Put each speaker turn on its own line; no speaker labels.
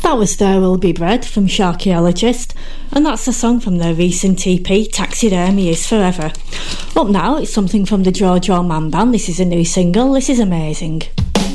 That was There Will Be Bread from Sharkyologist, and that's a song from their recent EP, Taxidermy Is Forever. Up now, it's something from the Jaw Jaw Man Band. This is a new single. This is amazing.